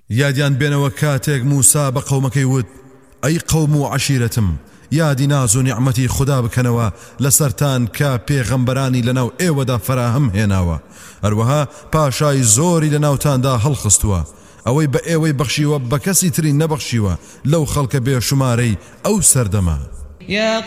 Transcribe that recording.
یادیان بێنەوە کاتێک موسا بە قەومەکەی وت ئەی قەوم و عەشیرەتم یادی ناز و نیعمەتی خوددا بکەنەوە لەسەرتان کە پێغەمبەرانی لەناو ئێوەدا فراهم هێناوە هەروەها پاشای زۆری لە ناوتاندا هەڵخستووە ئەوەی بە ئێوەی بەخشیوە بە کەسی تری نەبەخشیوە لەو خەڵکە بێشمارەی ئەو سەردەما يا